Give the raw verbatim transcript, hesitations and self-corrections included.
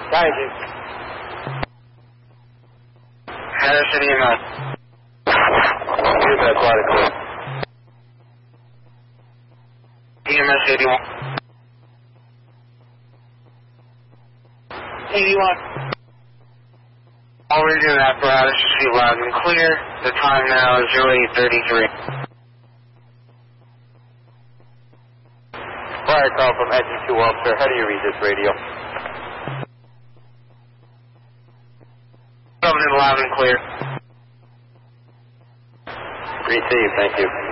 Thank you. Harrison E M S. You bet, quite clear. E M S eighty-one. eighty-one. All radio and apparatus received loud and clear. The time now is zero eight thirty-three. Fire call from S E two officer. How do you read this radio? Coming in loud and clear. Received, thank you.